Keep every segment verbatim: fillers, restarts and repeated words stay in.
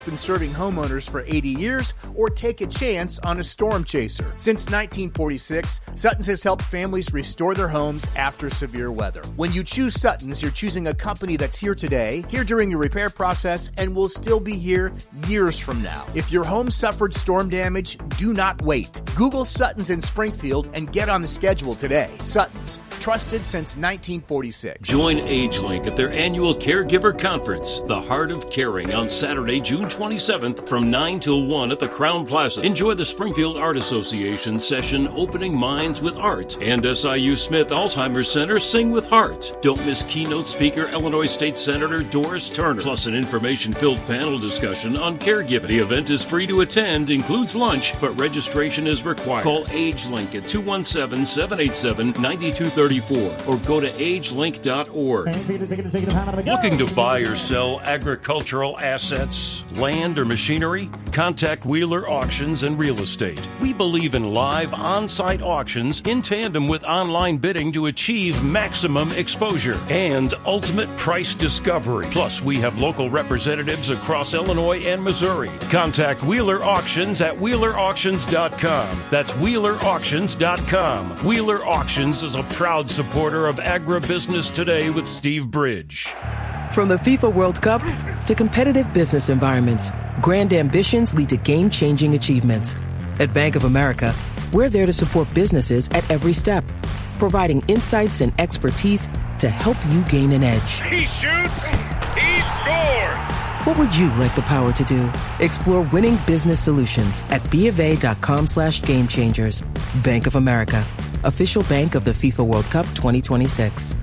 Been serving homeowners for eighty years, or take a chance on a storm chaser. Since nineteen forty-six, Sutton's has helped families restore their homes after severe weather. When you choose Sutton's, you're choosing a company that's here today, here during your repair process, and will still be here years from now. If your home suffered storm damage, do not wait. Google Sutton's in Springfield and get on the schedule today. Sutton's, trusted since nineteen forty-six. Join AgeLink at their annual Caregiver Conference, The Heart of Caring, on Saturday, June twenty-seventh from nine till one at the Crown Plaza. Enjoy the Springfield Art Association session Opening Minds with Art and S I U Smith Alzheimer's Center Sing with Heart. Don't miss keynote speaker Illinois State Senator Doris Turner, plus an information-filled panel discussion on caregiving. The event is free to attend, includes lunch, but registration is required. Call AgeLink at two one seven, seven eight seven, nine two three four or go to age link dot org. Looking to buy or sell agricultural assets, land, or machinery? Contact Wheeler Auctions and Real Estate. We believe in live on-site auctions in tandem with online bidding to achieve maximum exposure and ultimate price discovery. Plus, we have local representatives across Illinois and Missouri. Contact Wheeler Auctions at wheeler auctions dot com. That's wheeler auctions dot com. Wheeler Auctions is a proud supporter of Agribusiness Today with Steve Bridge. From the FIFA World Cup to competitive business environments, grand ambitions lead to game-changing achievements. At Bank of America, we're there to support businesses at every step, providing insights and expertise to help you gain an edge. He shoots, he scores! What would you like the power to do? Explore winning business solutions at bofa.com slash game changers. Bank of America, official bank of the FIFA World Cup twenty twenty-six.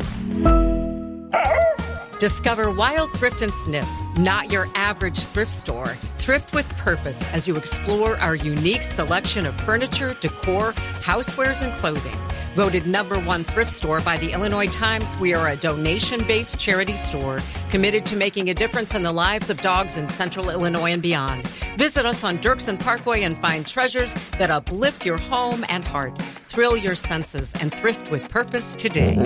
Discover Wild Thrift and Sniff, not your average thrift store. Thrift with purpose as you explore our unique selection of furniture, decor, housewares, and clothing. Voted number one thrift store by the Illinois Times, we are a donation-based charity store committed to making a difference in the lives of dogs in central Illinois and beyond. Visit us on Dirksen Parkway and find treasures that uplift your home and heart. Thrill your senses and thrift with purpose today.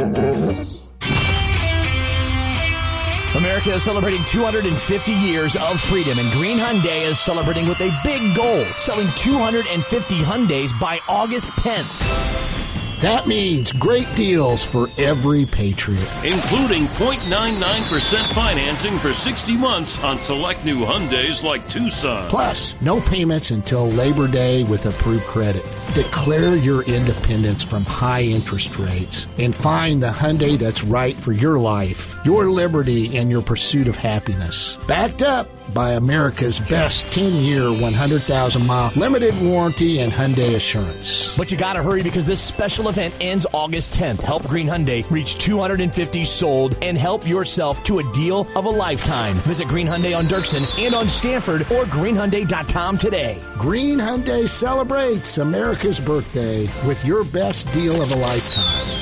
America is celebrating two hundred fifty years of freedom, and Green Hyundai is celebrating with a big goal, selling two hundred fifty Hyundais by August tenth. That means great deals for every Patriot. Including zero point nine nine percent financing for sixty months on select new Hyundais like Tucson. Plus, no payments until Labor Day with approved credit. Declare your independence from high interest rates and find the Hyundai that's right for your life, your liberty, and your pursuit of happiness. Backed up by America's best ten-year, one hundred thousand mile limited warranty and Hyundai Assurance. But you gotta hurry because this special event ends August tenth. Help Green Hyundai reach two hundred fifty sold and help yourself to a deal of a lifetime. Visit Green Hyundai on Dirksen and on Stanford or green hyundai dot com today. Green Hyundai celebrates America's birthday with your best deal of a lifetime.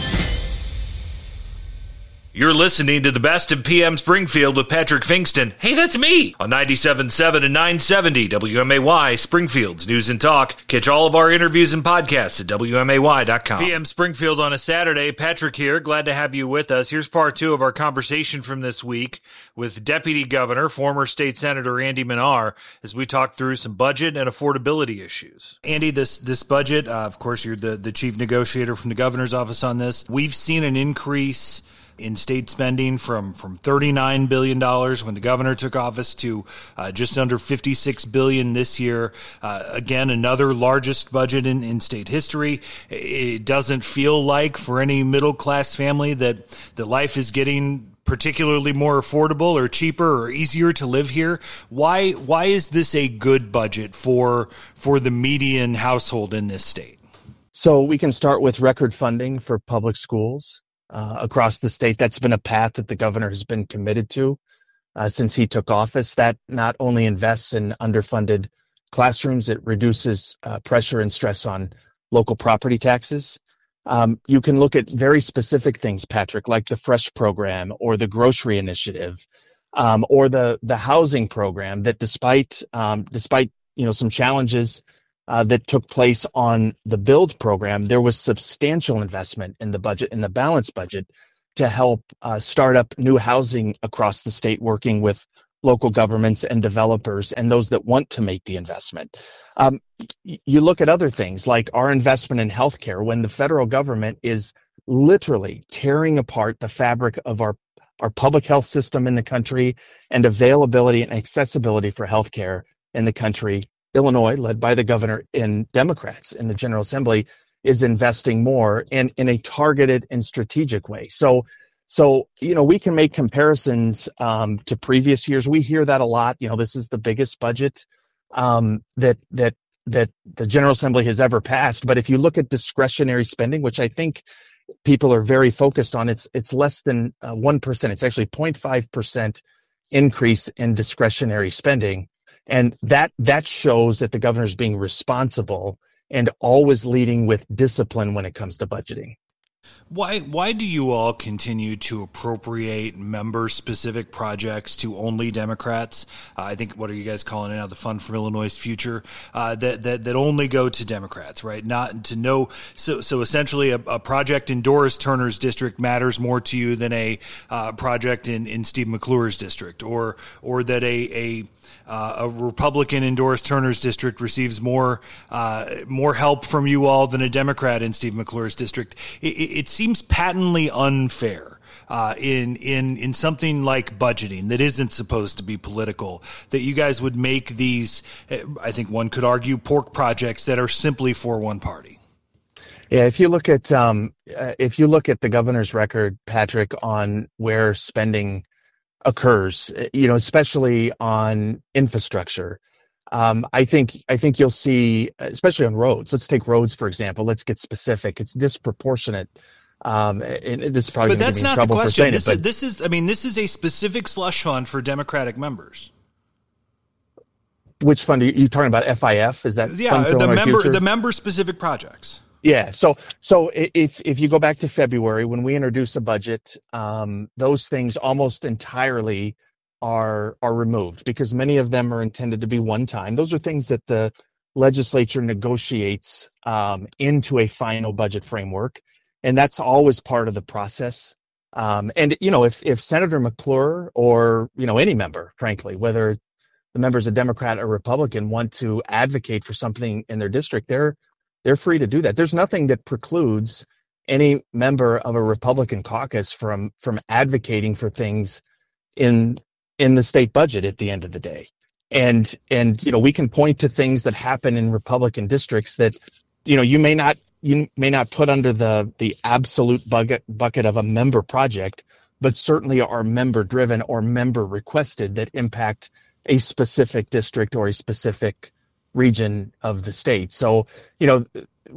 You're listening to the Best of P M Springfield with Patrick Fingston. Hey, that's me on ninety-seven point seven and nine seventy W M A Y, Springfield's News and Talk. Catch all of our interviews and podcasts at W M A Y dot com. P M Springfield on a Saturday. Patrick here. Glad to have you with us. Here's part two of our conversation from this week with Deputy Governor, former State Senator Andy Manar, as we talk through some budget and affordability issues. Andy, this this budget, uh, of course, you're the, the chief negotiator from the governor's office on this. We've seen an increase in state spending from, from thirty-nine billion dollars when the governor took office to uh, just under fifty-six billion dollars this year. Uh, again, another largest budget in, in state history. It doesn't feel like for any middle-class family that, that life is getting particularly more affordable or cheaper or easier to live here. Why why is this a good budget for for the median household in this state? So we can start with record funding for public schools Uh, across the state. That's been a path that the governor has been committed to uh, since he took office. That not only invests in underfunded classrooms, it reduces uh, pressure and stress on local property taxes. Um, you can look at very specific things, Patrick, like the Fresh program or the grocery initiative um, or the the housing program that despite um, despite you know some challenges Uh, that took place on the BUILD program, there was substantial investment in the budget, in the balanced budget, to help uh, start up new housing across the state, working with local governments and developers and those that want to make the investment. Um, you look at other things like our investment in healthcare, when the federal government is literally tearing apart the fabric of our, our public health system in the country and availability and accessibility for healthcare in the country. Illinois, led by the governor and Democrats in the General Assembly, is investing more and in a targeted and strategic way. So, so you know, we can make comparisons um, to previous years. We hear that a lot. You know, this is the biggest budget um, that that that the General Assembly has ever passed. But if you look at discretionary spending, which I think people are very focused on, it's it's less than uh, one percent. It's actually zero point five percent increase in discretionary spending. And that that shows that the governor is being responsible and always leading with discipline when it comes to budgeting. Why why do you all continue to appropriate member-specific projects to only Democrats? Uh, I think, what are you guys calling it now? The Fund for Illinois' Future, uh, that, that that only go to Democrats, right? Not to know. So so essentially, a, a project in Doris Turner's district matters more to you than a uh, project in, in Steve McClure's district, or or that a a Uh, a Republican in Doris Turner's district receives more uh, more help from you all than a Democrat in Steve McClure's district. It, it seems patently unfair uh, in in in something like budgeting that isn't supposed to be political, that you guys would make these, I think one could argue, pork projects that are simply for one party. Yeah, if you look at um, uh, if you look at the governor's record, Patrick, on where spending occurs, you know, especially on infrastructure. Um, I think I think you'll see, especially on roads. Let's take roads, for example. Let's get specific. It's disproportionate. Um, and this is probably but going to that's be in not trouble the for question. saying This it. is, But this is, I mean, this is a specific slush fund for Democratic members. Which fund are you, you talking about? F I F? Is that yeah Fund for the Illinois member Future? the member specific projects? Yeah. So, so if if you go back to February when we introduced a budget, um, those things almost entirely are are removed because many of them are intended to be one time. Those are things that the legislature negotiates um, into a final budget framework, and that's always part of the process. Um, and you know, if if Senator McClure or you know any member, frankly, whether the member's a Democrat or Republican, want to advocate for something in their district, they're they're free to do that. There's nothing that precludes any member of a Republican caucus from from advocating for things in in the state budget at the end of the day. And and you know, we can point to things that happen in Republican districts that you know you may not you may not put under the the absolute bucket bucket of a member project, but certainly are member driven or member requested that impact a specific district or a specific region of the state. So, you know,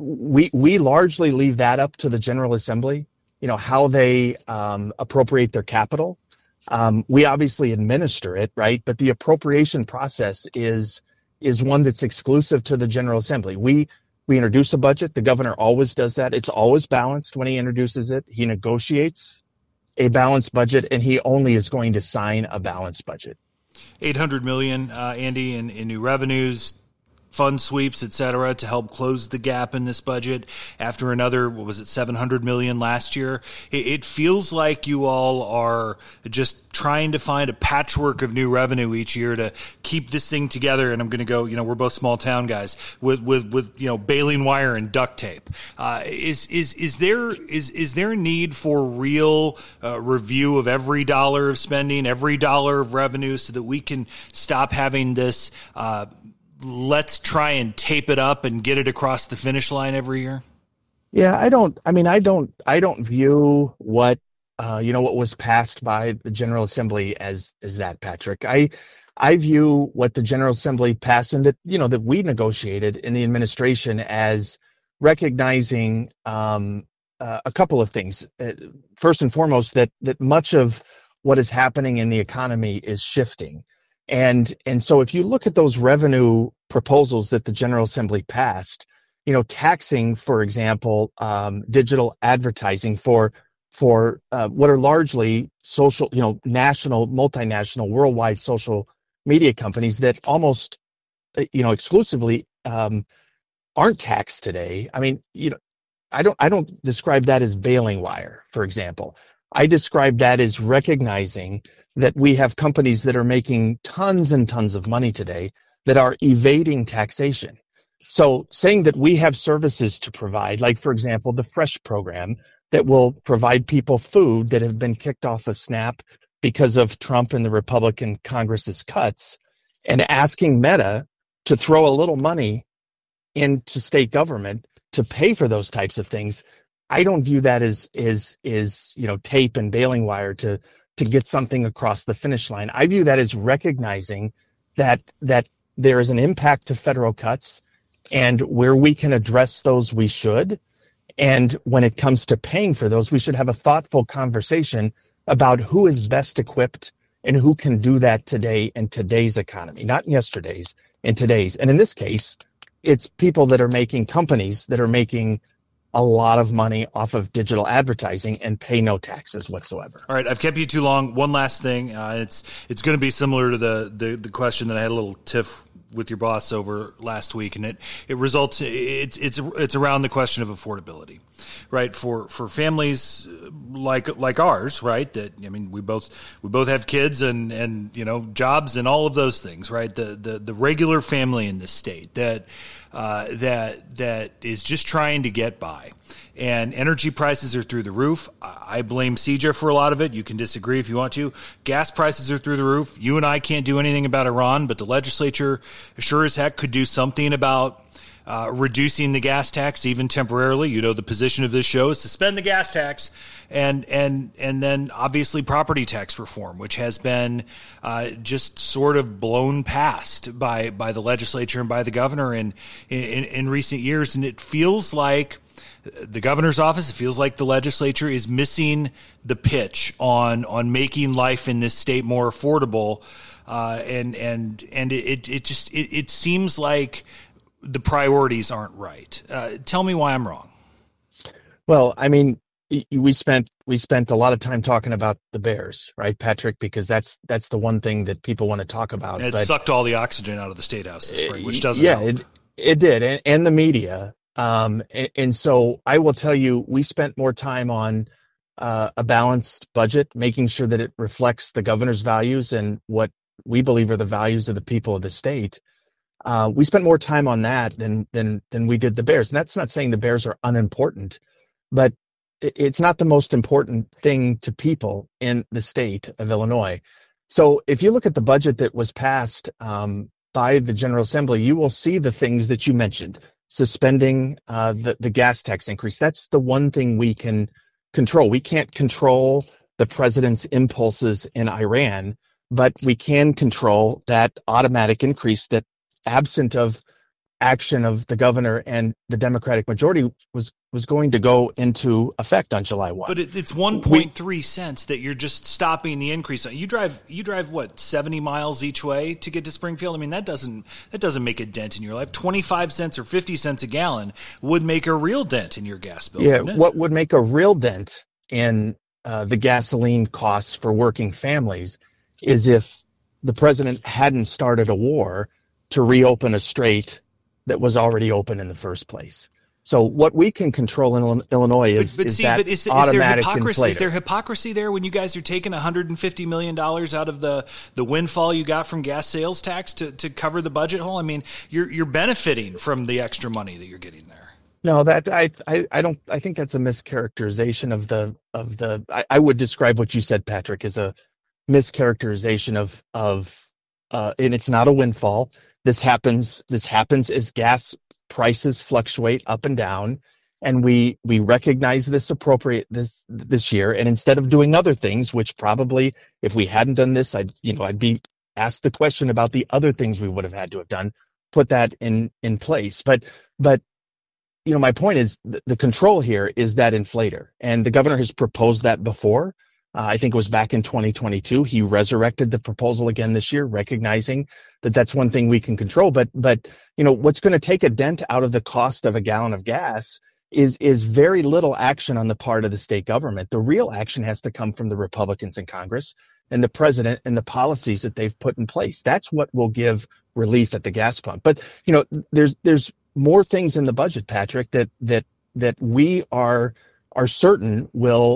we we largely leave that up to the General Assembly, you know, how they um, appropriate their capital. Um, we obviously administer it, right? But the appropriation process is is one that's exclusive to the General Assembly. We we introduce a budget. The governor always does that. It's always balanced when he introduces it. He negotiates a balanced budget, and he only is going to sign a balanced budget. eight hundred million dollars, uh, Andy, in, in new revenues, fund sweeps, et cetera, to help close the gap in this budget after another, what was it, seven hundred million dollars last year. It, it feels like you all are just trying to find a patchwork of new revenue each year to keep this thing together. And I'm going to go, you know, we're both small town guys with, with, with, you know, baling wire and duct tape. Uh, is, is, is there, is, is there a need for real uh, review of every dollar of spending, every dollar of revenue so that we can stop having this, uh, let's try and tape it up and get it across the finish line every year? Yeah, I don't, I mean, I don't, I don't view what, uh, you know, what was passed by the General Assembly as, as that, Patrick. I, I view what the General Assembly passed and that, you know, that we negotiated in the administration as recognizing um, uh, a couple of things. Uh, first and foremost, that, that much of what is happening in the economy is shifting. And and so if you look at those revenue proposals that the General Assembly passed, you know, taxing, for example, um, digital advertising for for uh, what are largely social, you know, national, multinational, worldwide social media companies that almost, you know, exclusively um, aren't taxed today. I mean, you know, I don't I don't describe that as baling wire, for example. I describe that as recognizing that we have companies that are making tons and tons of money today that are evading taxation. So saying that we have services to provide, like, for example, the Fresh program that will provide people food that have been kicked off of SNAP because of Trump and the Republican Congress's cuts, and asking Meta to throw a little money into state government to pay for those types of things, I don't view that as is is you know tape and baling wire to to get something across the finish line. I view that as recognizing that that there is an impact to federal cuts, and where we can address those, we should. And when it comes to paying for those, we should have a thoughtful conversation about who is best equipped and who can do that today in today's economy, not in yesterday's, in today's. And in this case, it's people that are making companies that are making a lot of money off of digital advertising and pay no taxes whatsoever. All right, I've kept you too long. One last thing. Uh, it's it's going to be similar to the, the, the question that I had a little tiff with your boss over last week, and it, it results it's it's it's around the question of affordability, right? For for families like like ours, right? That I mean, we both we both have kids and and you know jobs and all of those things, right? The the the regular family in this state that uh, that that is just trying to get by. And energy prices are through the roof. I blame C J for a lot of it. You can disagree if you want to. Gas prices are through the roof. You and I can't do anything about Iran, but the legislature sure as heck could do something about uh, reducing the gas tax, even temporarily. You know, the position of this show is suspend the gas tax, and and and then obviously property tax reform, which has been uh, just sort of blown past by by the legislature and by the governor in in, in recent years, and it feels like the governor's office, it feels like the legislature is missing the pitch on on making life in this state more affordable, uh, and and and it it just it, it seems like the priorities aren't right. Uh, tell me why I'm wrong. Well, I mean, we spent we spent a lot of time talking about the Bears, right, Patrick? Because that's that's the one thing that people want to talk about. It but, sucked all the oxygen out of the state house this spring, which doesn't yeah, help. it it did, and, and the media. Um, and, and so I will tell you, we spent more time on uh, a balanced budget, making sure that it reflects the governor's values and what we believe are the values of the people of the state. Uh, we spent more time on that than than than we did the Bears. And that's not saying the Bears are unimportant, but it, it's not the most important thing to people in the state of Illinois. So if you look at the budget that was passed um, by the General Assembly, you will see the things that you mentioned. Suspending uh, the, the gas tax increase. That's the one thing we can control. We can't control the president's impulses in Iran, but we can control that automatic increase that, absent of action of the governor and the Democratic majority, was was going to go into effect on July first. But it, it's one point three cents that you're just stopping the increase. You drive you drive what, seventy miles each way to get to Springfield? I mean, that doesn't that doesn't make a dent in your life. twenty-five cents or fifty cents a gallon would make a real dent in your gas bill. Yeah, what would make a real dent in uh, the gasoline costs for working families is if the president hadn't started a war to reopen a strait that was already open in the first place. So what we can control in Illinois is, but, but is see, that but is, automatic is there hypocrisy? inflator. Is there hypocrisy there when you guys are taking one hundred fifty million dollars out of the, the windfall you got from gas sales tax to, to cover the budget hole? I mean, you're you're benefiting from the extra money that you're getting there. No, that I, I I don't I think that's a mischaracterization of the of the I, I would describe what you said, Patrick, as a mischaracterization of of uh, and it's not a windfall. This happens this happens as gas prices fluctuate up and down, and we we recognize this appropriate this this year. And instead of doing other things, which probably if we hadn't done this, I'd you know I'd be asked the question about the other things we would have had to have done, put that in in place. But but you know my point is the, the control here is that inflator, and the governor has proposed that before. Uh, I think it was back in twenty twenty-two. He resurrected the proposal again this year, recognizing that that's one thing we can control. But, but you know, what's going to take a dent out of the cost of a gallon of gas is is very little action on the part of the state government. The real action has to come from the Republicans in Congress and the president and the policies that they've put in place. That's what will give relief at the gas pump. But, you know, there's there's more things in the budget, Patrick, that that that we are are certain will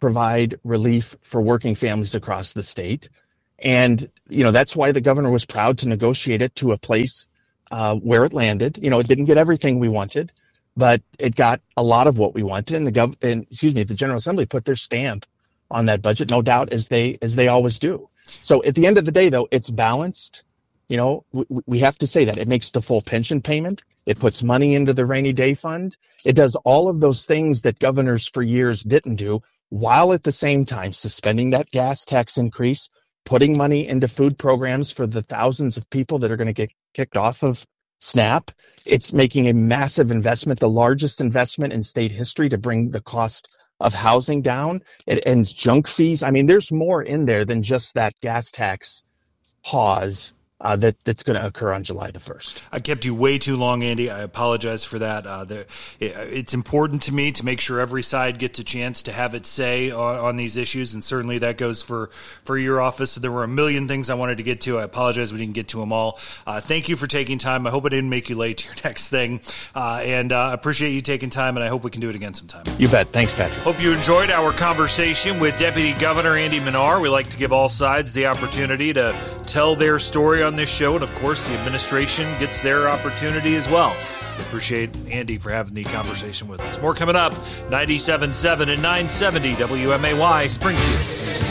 provide relief for working families across the state. And, you know, that's why the governor was proud to negotiate it to a place uh, where it landed. You know, it didn't get everything we wanted, but it got a lot of what we wanted. And the gov, and, excuse me, the General Assembly put their stamp on that budget, no doubt, as they as they always do. So at the end of the day, though, it's balanced. You know, we, we have to say that it makes the full pension payment. It puts money into the rainy day fund. It does all of those things that governors for years didn't do, while at the same time suspending that gas tax increase, putting money into food programs for the thousands of people that are going to get kicked off of SNAP. It's making a massive investment, the largest investment in state history to bring the cost of housing down. It ends junk fees. I mean, there's more in there than just that gas tax pause Uh, that, that's going to occur on July the first. I kept you way too long, Andy. I apologize for that. Uh, the, it, it's important to me to make sure every side gets a chance to have its say on, on these issues, and certainly that goes for, for your office. So there were a million things I wanted to get to. I apologize we didn't get to them all. Uh, thank you for taking time. I hope I didn't make you late to your next thing, uh, and I uh, appreciate you taking time, and I hope we can do it again sometime. You bet. Thanks, Patrick. Hope you enjoyed our conversation with Deputy Governor Andy Manar. We like to give all sides the opportunity to tell their story on this show, and of course, the administration gets their opportunity as well. We appreciate Andy for having the conversation with us. More coming up, ninety-seven point seven and nine seventy W M A Y, Springfield.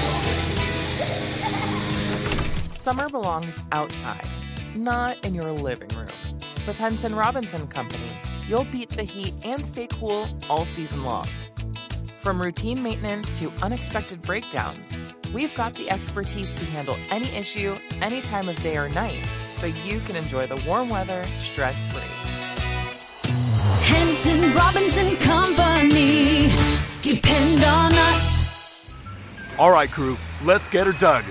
Summer belongs outside, not in your living room. With Henson Robinson Company, you'll beat the heat and stay cool all season long. From routine maintenance to unexpected breakdowns, we've got the expertise to handle any issue, any time of day or night, so you can enjoy the warm weather stress-free. Henson Robinson Company. Depend on us. All right, crew, let's get her dug.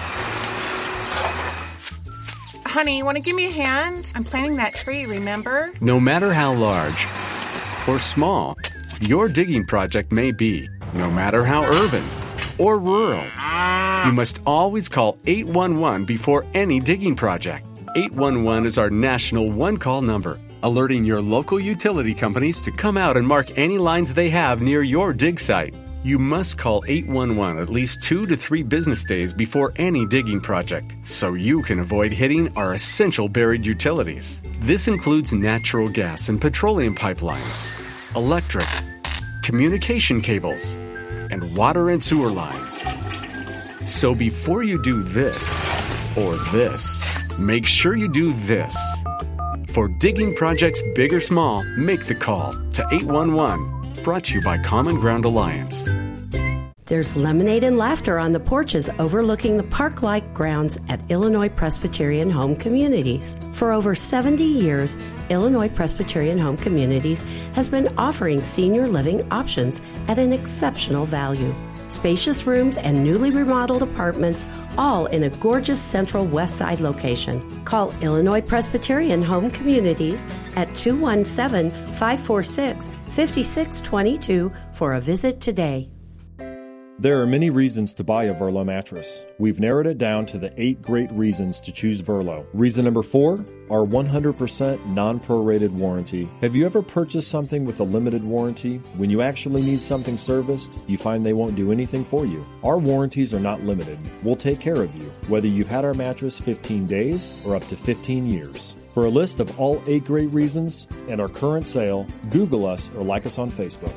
Honey, you want to give me a hand? I'm planting that tree, remember? No matter how large or small your digging project may be, no matter how urban or rural, you must always call eight one one before any digging project. eight one one is our national one-call number, alerting your local utility companies to come out and mark any lines they have near your dig site. You must call eight one one at least two to three business days before any digging project, so you can avoid hitting our essential buried utilities. This includes natural gas and petroleum pipelines, electric, communication cables, and water and sewer lines. So before you do this or this, make sure you do this. For digging projects big or small, make the call to eight one one. Brought to you by Common Ground Alliance. There's lemonade and laughter on the porches overlooking the park-like grounds at Illinois Presbyterian Home Communities. For over seventy years, Illinois Presbyterian Home Communities has been offering senior living options at an exceptional value. Spacious rooms and newly remodeled apartments, all in a gorgeous central west side location. Call Illinois Presbyterian Home Communities at two one seven, five four six, five six two two for a visit today. There are many reasons to buy a Verlo mattress. We've narrowed it down to the eight great reasons to choose Verlo. Reason number four, our one hundred percent non-prorated warranty. Have you ever purchased something with a limited warranty? When you actually need something serviced, you find they won't do anything for you. Our warranties are not limited. We'll take care of you, whether you've had our mattress fifteen days or up to fifteen years. For a list of all eight great reasons and our current sale, Google us or like us on Facebook.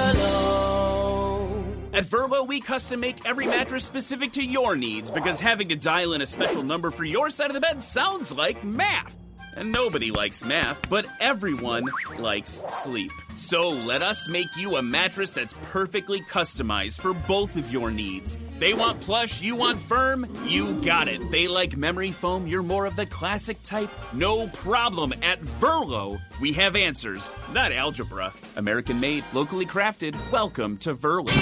At Verlo, we custom make every mattress specific to your needs because having to dial in a special number for your side of the bed sounds like math. And nobody likes math, but everyone likes sleep. So let us make you a mattress that's perfectly customized for both of your needs. They want plush, you want firm, you got it. They like memory foam, you're more of the classic type. No problem. At Verlo, we have answers, not algebra. American made, locally crafted. Welcome to Verlo.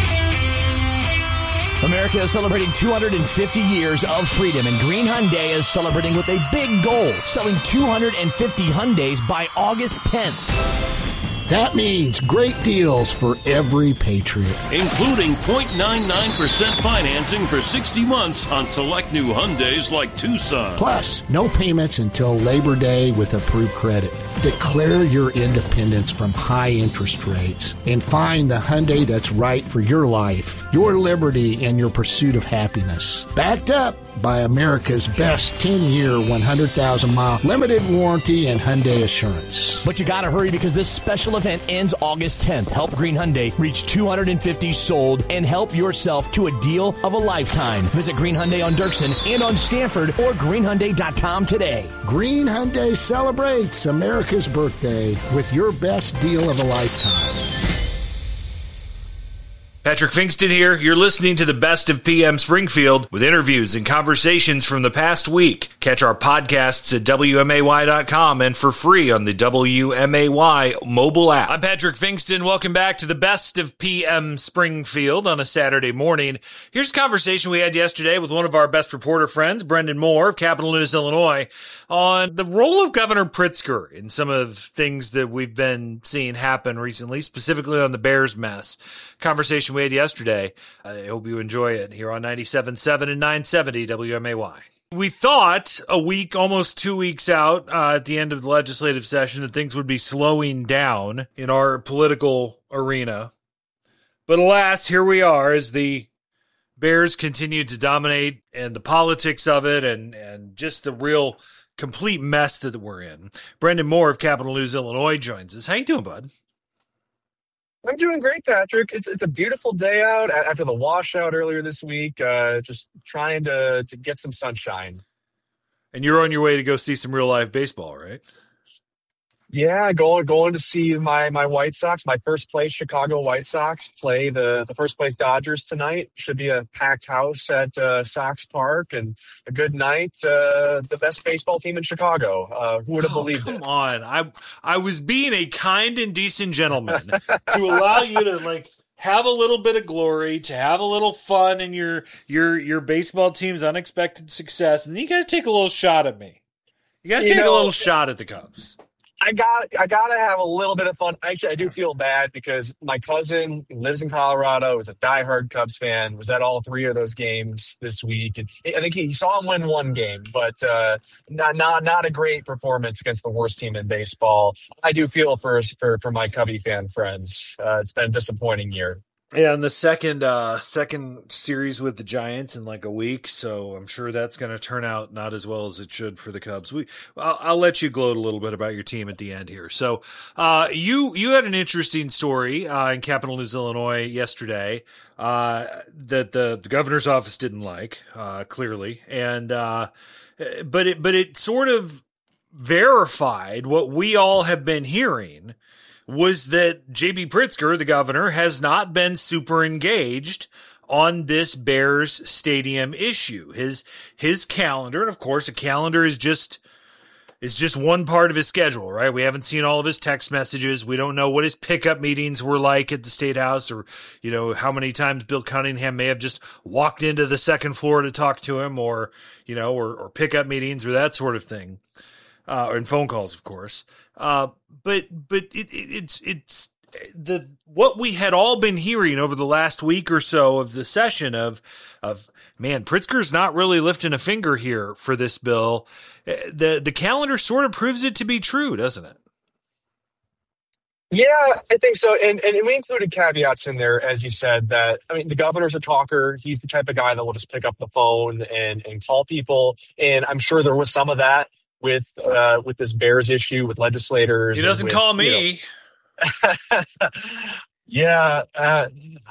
America is celebrating two hundred fifty years of freedom, and Green Hyundai is celebrating with a big goal, selling two hundred fifty Hyundais by August tenth. That means great deals for every Patriot. Including zero point nine nine percent financing for sixty months on select new Hyundais like Tucson. Plus, no payments until Labor Day with approved credit. Declare your independence from high interest rates and find the Hyundai that's right for your life, your liberty, and your pursuit of happiness. Backed up by America's best ten-year, one hundred thousand mile limited warranty and Hyundai Assurance. But you gotta hurry because this special event ends August tenth. Help Green Hyundai reach two hundred fifty sold and help yourself to a deal of a lifetime. Visit Green Hyundai on Dirksen and on Stanford or green hyundai dot com today. Green Hyundai celebrates America's birthday with your best deal of a lifetime. Patrick Finkston here. You're listening to the Best of P M Springfield with interviews and conversations from the past week. Catch our podcasts at W M A Y dot com and for free on the W M A Y mobile app. I'm Patrick Finkston. Welcome back to the Best of P M Springfield on a Saturday morning. Here's a conversation we had yesterday with one of our best reporter friends, Brendan Moore of Capital News Illinois, on the role of Governor Pritzker in some of things that we've been seeing happen recently, specifically on the Bears mess. Conversation we had yesterday. I hope you enjoy it here on ninety-seven point seven and nine seventy W M A Y. We thought a week, almost two weeks out uh, at the end of the legislative session that things would be slowing down in our political arena. But alas, here we are as the Bears continue to dominate and the politics of it and, and just the real complete mess that we're in. Brendan Moore of Capital News Illinois joins us. How you doing, bud? I'm doing great, Patrick. It's it's a beautiful day out after the washout earlier this week. Uh, just trying to to get some sunshine. And you're on your way to go see some real live baseball, right? Yeah, going going to see my my White Sox, my first place Chicago White Sox play the the first place Dodgers tonight. Should be a packed house at uh, Sox Park and a good night. Uh, the best baseball team in Chicago. Uh, who would have oh, believed come it? Come on, I I was being a kind and decent gentleman to allow you to like have a little bit of glory, to have a little fun in your your your baseball team's unexpected success, and then you got to take a little shot at me. You got to take know, a little shot at the Cubs. I got I gotta have a little bit of fun. Actually, I do feel bad because my cousin lives in Colorado, is a diehard Cubs fan, was at all three of those games this week. And I think he saw him win one game, but uh, not not not a great performance against the worst team in baseball. I do feel for for, for my Cubby fan friends. Uh, it's been a disappointing year. Yeah, and the second uh, second series with the Giants in like a week, so I'm sure that's going to turn out not as well as it should for the Cubs. We, I'll, I'll let you gloat a little bit about your team at the end here. So, uh, you you had an interesting story uh, in Capital News Illinois yesterday uh, that the, the governor's office didn't like, uh, clearly, and uh, but it but it sort of verified what we all have been hearing. Was that J B Pritzker, the governor, has not been super engaged on this Bears stadium issue. His his calendar, and of course, a calendar is just is just one part of his schedule, right? We haven't seen all of his text messages. We don't know what his pickup meetings were like at the State House, or you know how many times Bill Cunningham may have just walked into the second floor to talk to him, or you know, or, or pickup meetings or that sort of thing, uh, or in phone calls, of course. Uh, but, but it, it, it's, it's the, what we had all been hearing over the last week or so of the session of, of man, Pritzker's not really lifting a finger here for this bill. The, the calendar sort of proves it to be true, doesn't it? Yeah, I think so. And, and we included caveats in there, as you said, that, I mean, the governor's a talker. He's the type of guy that will just pick up the phone and, and call people. And I'm sure there was some of that with uh, with this Bears issue with legislators. He doesn't with, call me. You know, yeah. Uh,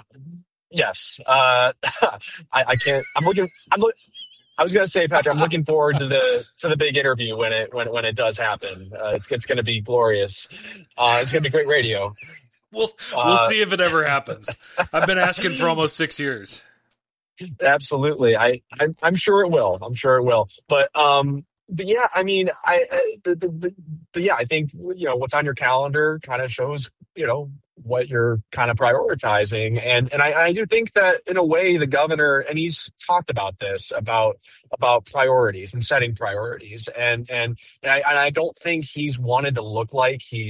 yes. Uh, I, I can't. I'm looking. I'm. Look, I was going to say, Patrick, I'm looking forward to the to the big interview when it when when it does happen. Uh, it's it's going to be glorious. Uh, it's going to be great radio. We'll we'll uh, see if it ever happens. I've been asking for almost six years. Absolutely. I, I I'm sure it will. I'm sure it will. But um. But yeah, I mean, I, I the, the, the, the, yeah, I think, you know, what's on your calendar kind of shows, you know, what you're kind of prioritizing. And, and I, I do think that in a way, the governor, and he's talked about this, about, about priorities and setting priorities. And, and, and I, and I don't think he's wanted to look like he's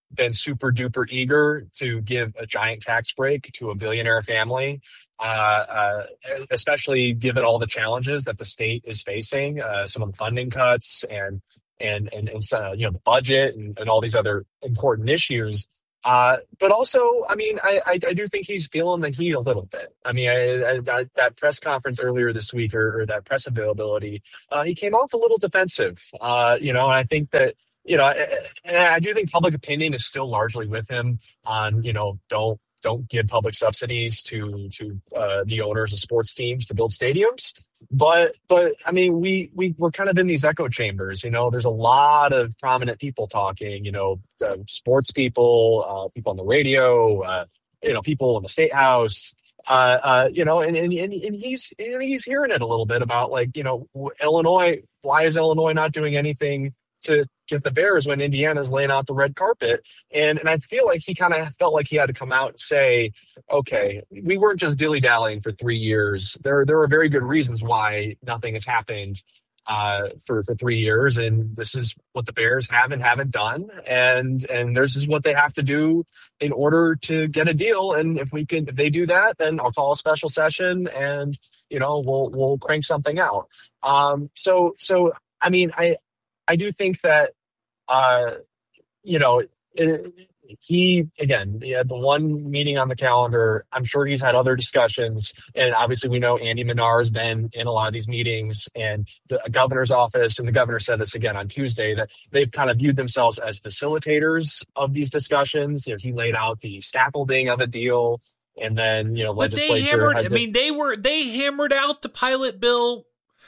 been super duper eager to give a giant tax break to a billionaire family, uh, uh, especially given all the challenges that the state is facing, uh, some of the funding cuts and and and, and uh, you know, the budget and, and all these other important issues. Uh, but also, I mean, I, I, I do think he's feeling the heat a little bit. I mean, I, I, I, that press conference earlier this week, or, or that press availability, uh, he came off a little defensive, uh, you know, and I think that, you know, and I do think public opinion is still largely with him on, you know, don't, don't give public subsidies to, to, uh, the owners of sports teams to build stadiums. But, but I mean, we, we, we're kind of in these echo chambers, you know, there's a lot of prominent people talking, you know, uh, sports people, uh, people on the radio, uh, you know, people in the state house, uh, uh, you know, and, and, and, and he's, and he's hearing it a little bit about, like, you know, Illinois, why is Illinois not doing anything to get the Bears when Indiana's laying out the red carpet? And and I feel like he kind of felt like he had to come out and say, okay, we weren't just dilly-dallying for three years. There, there are very good reasons why nothing has happened uh, for, for three years. And this is what the Bears have and haven't done. And and this is what they have to do in order to get a deal. And if we can, if they do that, then I'll call a special session and, you know, we'll we'll crank something out. Um, so so I mean, I I do think that, uh, you know, it, he, again, he had the one meeting on the calendar. I'm sure he's had other discussions. And obviously we know Andy Manar has been in a lot of these meetings, and the governor's office, and the governor said this again on Tuesday, that they've kind of viewed themselves as facilitators of these discussions. You know, he laid out the scaffolding of a deal, and then, you know, but legislature. They hammered, to, I mean, they were, they hammered out the pilot bill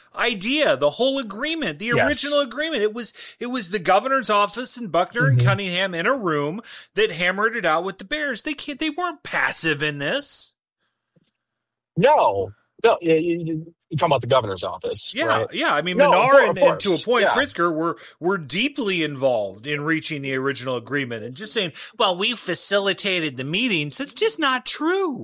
idea, the whole agreement, the yes. original agreement. It was it was the governor's office and Buckner mm-hmm. and Cunningham in a room that hammered it out with the Bears. They can't. They weren't passive in this. No, no. You, you, you're talking about the governor's office, yeah, right? yeah. I mean, no, Manar and, and to a point, yeah. Pritzker were were deeply involved in reaching the original agreement, and just saying, "Well, we facilitated the meetings." That's just not true.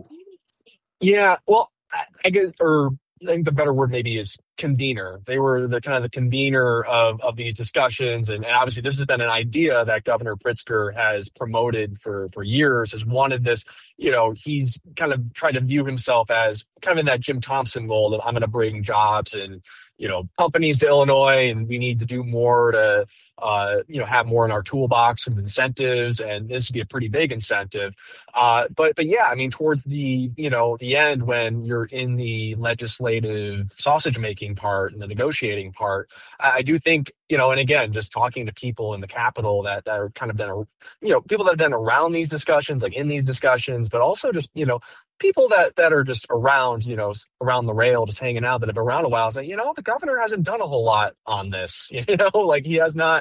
Yeah. Well, I, I guess, or I think the better word maybe is convener. They were the kind of the convener of, of these discussions. And, and obviously this has been an idea that Governor Pritzker has promoted for, for years, has wanted this, you know, he's kind of tried to view himself as kind of in that Jim Thompson mold of I'm going to bring jobs and, you know, companies to Illinois, and we need to do more to, uh, you know, have more in our toolbox of incentives. And this would be a pretty big incentive. Uh, but, but yeah, I mean, towards the, you know, the end, when you're in the legislative sausage making part and the negotiating part, I, I do think, you know, and again, just talking to people in the Capitol that, that are kind of been, you know, people that have been around these discussions, like in these discussions, but also just, you know, people that, that are just around, you know, around the rail, just hanging out, that have been around a while, say, you know, the governor hasn't done a whole lot on this, you know, like he has not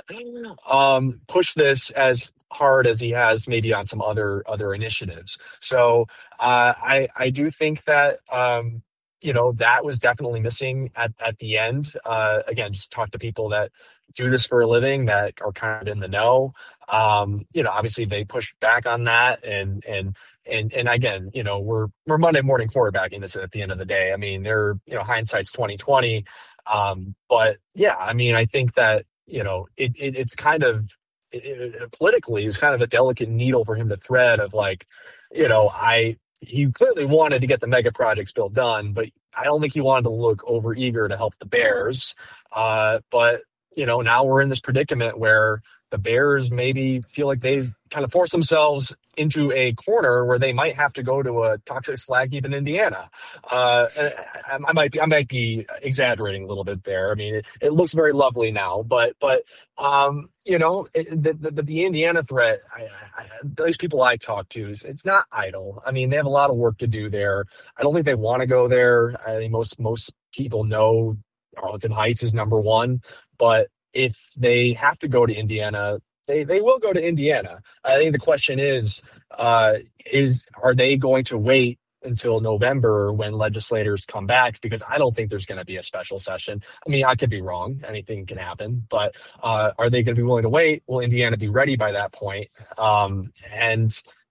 um, pushed this as hard as he has maybe on some other, other initiatives. So uh, I, I do think that, um, you know, that was definitely missing at, at the end. Uh, again, just talk to people that do this for a living, that are kind of in the know. Um, you know, obviously they pushed back on that, and and and and again, you know, we're we're Monday morning quarterbacking this at the end of the day. I mean, they're, you know, hindsight's twenty twenty. Um, but yeah, I mean, I think that, you know, it, it it's kind of it, it, politically, it's kind of a delicate needle for him to thread of, like, you know, I. He clearly wanted to get the mega projects bill done, but I don't think he wanted to look overeager to help the Bears. Uh, but, you know, now we're in this predicament where the Bears maybe feel like they've kind of forced themselves into a corner where they might have to go to a toxic slag heap in Indiana. Uh, I, I might be, I might be exaggerating a little bit there. I mean, it, it looks very lovely now, but, but, um, you know, it, the, the, the Indiana threat, I, I, those people I talk to, it's not idle. I mean, they have a lot of work to do there. I don't think they want to go there. I think most, most people know Arlington Heights is number one, but if they have to go to Indiana, they, they will go to Indiana. I think the question is, uh, is are they going to wait until November when legislators come back? Because I don't think there's going to be a special session. I mean, I could be wrong. Anything can happen. But uh, are they going to be willing to wait? Will Indiana be ready by that point? Um, and,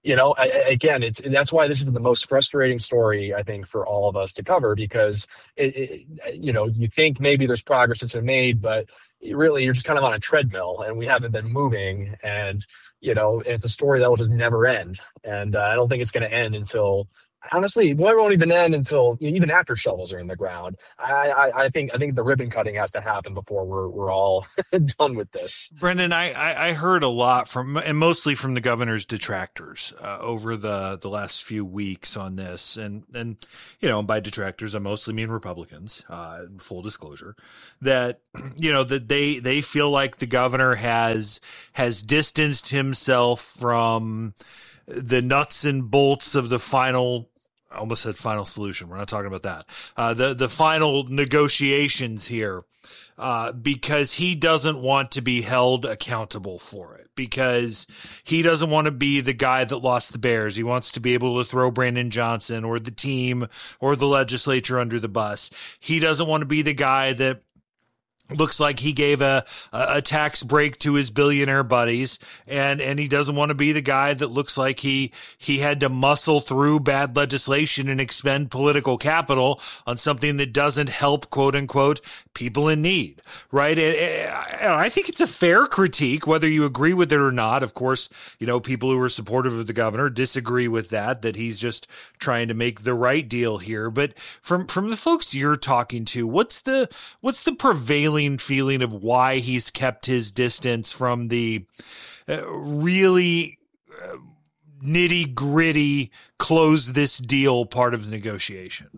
you know, I, again, it's that's why this is the most frustrating story, I think, for all of us to cover, because, it, it, you know, you think maybe there's progress that's been made, but really you're just kind of on a treadmill and we haven't been moving. And, you know, it's a story that will just never end. And uh, I don't think it's going to end until, honestly, it won't even end until, even after shovels are in the ground. I, I, I think I think the ribbon cutting has to happen before we're we're all done with this. Brendan, I, I, I heard a lot from, and mostly from the governor's detractors uh, over the, the last few weeks on this. And, and, you know, by detractors, I mostly mean Republicans, uh, full disclosure, that, you know, that they, they feel like the governor has, has distanced himself from the nuts and bolts of the final, I almost said final solution. We're not talking about that. Uh, the, the final negotiations here, uh, because he doesn't want to be held accountable for it, because he doesn't want to be the guy that lost the Bears. He wants to be able to throw Brandon Johnson or the team or the legislature under the bus. He doesn't want to be the guy that looks like he gave a, a tax break to his billionaire buddies, and, and he doesn't want to be the guy that looks like he, he had to muscle through bad legislation and expend political capital on something that doesn't help, quote unquote, people in need, right? And, and I think it's a fair critique, whether you agree with it or not. Of course, you know, people who are supportive of the governor disagree with that, that he's just trying to make the right deal here. But from, from the folks you're talking to, what's the, what's the prevailing feeling of why he's kept his distance from the uh, really uh, nitty gritty close this deal part of the negotiation?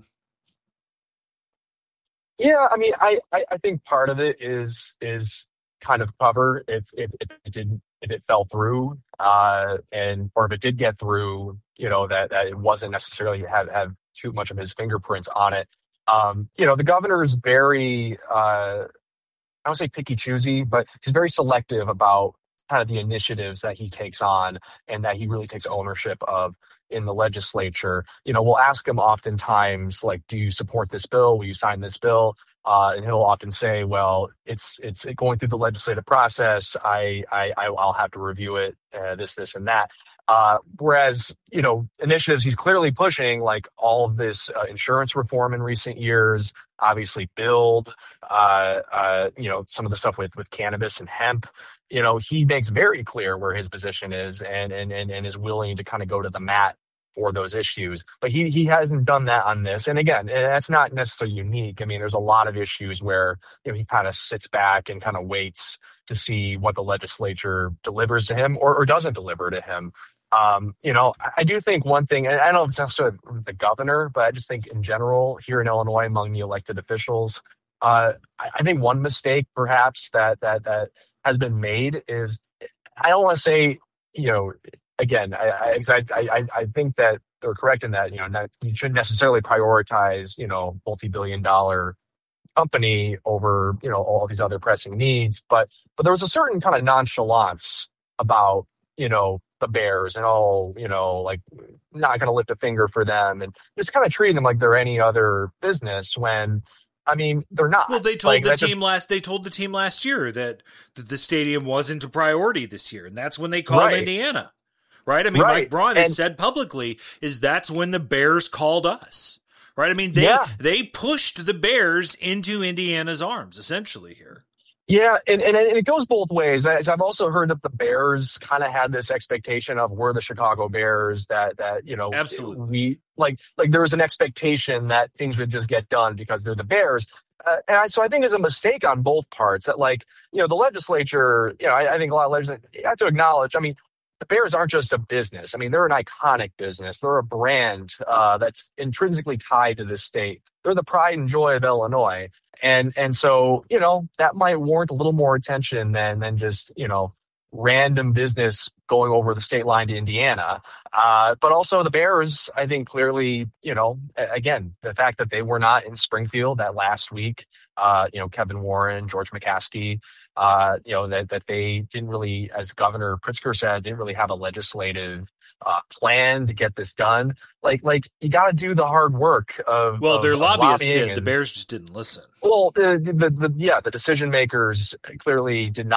Yeah, I mean, I, I, I think part of it is is kind of cover if if, if it didn't if it fell through, uh, and or if it did get through, you know, that, that it wasn't necessarily have have too much of his fingerprints on it. Um, you know, the governor is very uh, I don't say picky choosy, but he's very selective about kind of the initiatives that he takes on and that he really takes ownership of in the legislature. You know, we'll ask him oftentimes, like, do you support this bill? Will you sign this bill? Uh, and he'll often say, well, it's it's going through the legislative process. I, I, I'll have to review it, uh, this, this, and that. Uh, whereas, you know, initiatives he's clearly pushing, like all of this uh, insurance reform in recent years, obviously build, uh, uh, you know, some of the stuff with, with cannabis and hemp, you know, he makes very clear where his position is and, and, and, and is willing to kind of go to the mat for those issues. But he, he hasn't done that on this. And again, that's not necessarily unique. I mean, there's a lot of issues where, you know, he kind of sits back and kind of waits to see what the legislature delivers to him or, or doesn't deliver to him. Um, you know, I do think one thing, and I don't know if it's necessarily the governor, but I just think in general here in Illinois among the elected officials, uh, I think one mistake perhaps that that that has been made is, I don't want to say, you know, again, I I, I I think that they're correct in that, you know, not, you shouldn't necessarily prioritize, you know, multi-billion dollar company over, you know, all these other pressing needs, but but there was a certain kind of nonchalance about, you know, the Bears and, oh, you know, like not going to lift a finger for them and just kind of treating them like they're any other business when, I mean, they're not. Well, they told like, the team just, last, they told the team last year that, that the stadium wasn't a priority this year. And that's when they called right. Indiana, right? I mean, right. Mike Braun has and, said publicly is that's when the Bears called us, right? I mean, they, yeah. they pushed the Bears into Indiana's arms essentially here. Yeah, and, and it goes both ways. I've also heard that the Bears kind of had this expectation of we're the Chicago Bears, that that you know, absolutely, we like like there was an expectation that things would just get done because they're the Bears. Uh, and I, so I think it's a mistake on both parts that, like, you know, the legislature, you know, I, I think a lot of legislators you have to acknowledge. I mean, the Bears aren't just a business. I mean, they're an iconic business. They're a brand uh, that's intrinsically tied to this state. They're the pride and joy of Illinois. And and so, you know, that might warrant a little more attention than than just, you know, random business going over the state line to Indiana. Uh, but also the Bears, I think clearly, you know, again, the fact that they were not in Springfield that last week, uh, you know, Kevin Warren, George McCaskey, uh, you know, that, that they didn't really, as Governor Pritzker said, didn't really have a legislative uh, plan to get this done. Like, like you got to do the hard work of well, of, their of lobbyists did. and, the Bears just didn't listen. Well, the, the, the yeah, the decision makers clearly did not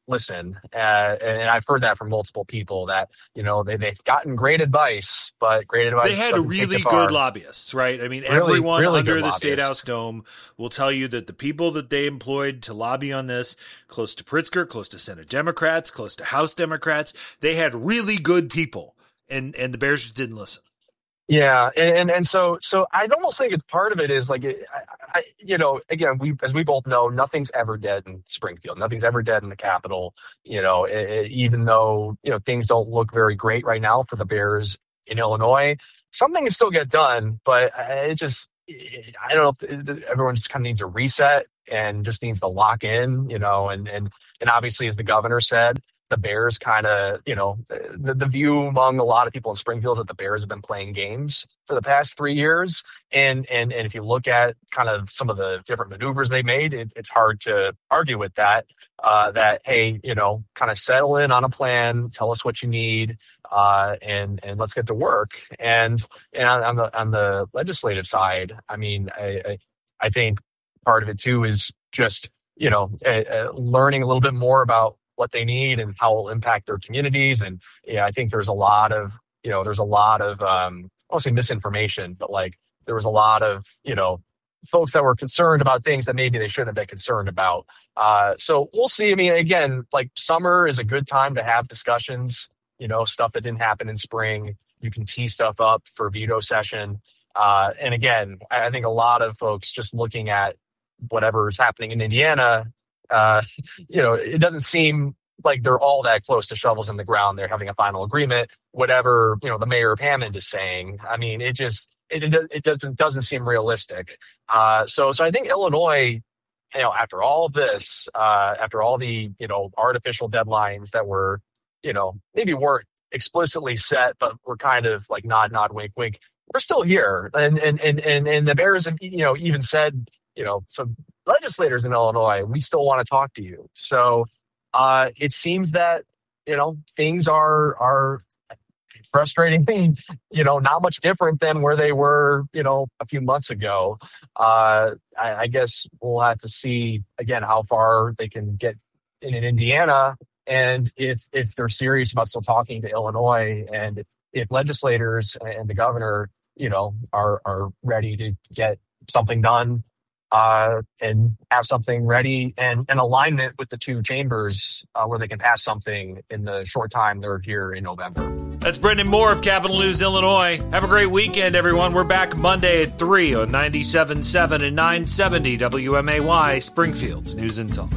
listen. Uh, and I've heard that from multiple people that, you know, they, they've gotten great advice, but great advice. They had really good lobbyists, right? I mean, really, everyone really under the State House dome will tell you that the people that they employed to lobby on this, close to Pritzker, close to Senate Democrats, close to House Democrats, they had really good people, and, and the Bears just didn't listen. Yeah, and, and and so so I almost think it's part of it is like, I, I, you know, again, we as we both know, nothing's ever dead in Springfield. Nothing's ever dead in the Capitol. You know, it, it, even though, you know, things don't look very great right now for the Bears in Illinois, something can still get done. But it just, it, I don't know if everyone just kind of needs a reset and just needs to lock in. You know, and and and obviously, as the governor said, the Bears kind of, you know, the, the view among a lot of people in Springfield is that the Bears have been playing games for the past three years. And and and if you look at kind of some of the different maneuvers they made, it, it's hard to argue with that, uh, that, hey, you know, kind of settle in on a plan, tell us what you need, uh, and and let's get to work. And, and on the on the legislative side, I mean, I, I, I think part of it, too, is just, you know, uh, learning a little bit more about what they need and how it will impact their communities. And yeah, I think there's a lot of, you know, there's a lot of, um, I won't say misinformation, but like there was a lot of, you know, folks that were concerned about things that maybe they shouldn't have been concerned about. Uh, so we'll see. I mean, again, like summer is a good time to have discussions, you know, stuff that didn't happen in spring. You can tee stuff up for veto session. Uh, and again, I think a lot of folks just looking at whatever's happening in Indiana, Uh, you know, it doesn't seem like they're all that close to shovels in the ground. They're having a final agreement, whatever, you know, the mayor of Hammond is saying. I mean, it just, it, it, it doesn't, doesn't seem realistic. Uh, so, so I think Illinois, you know, after all of this, uh, after all the, you know, artificial deadlines that were, you know, maybe weren't explicitly set, but were kind of like nod, nod, wink, wink. We're still here. And, and, and, and, and the Bears have, you know, even said, you know, some legislators in Illinois, we still want to talk to you. So uh, it seems that, you know, things are are frustrating, you know, not much different than where they were, you know, a few months ago. Uh, I, I guess we'll have to see, again, how far they can get in, in Indiana and if if they're serious about still talking to Illinois and if, if legislators and the governor, you know, are are ready to get something done. Uh, and have something ready and an alignment with the two chambers uh, where they can pass something in the short time they're here in November. That's Brendan Moore of Capital News Illinois. Have a great weekend, everyone. We're back Monday at three on ninety-seven point seven and nine seventy W M A Y, Springfield's News and Talk.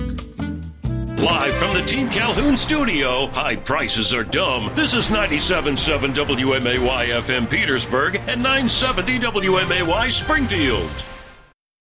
Live from the Team Calhoun studio, high prices are dumb. This is ninety-seven point seven W M A Y F M Petersburg and nine seventy W M A Y Springfield.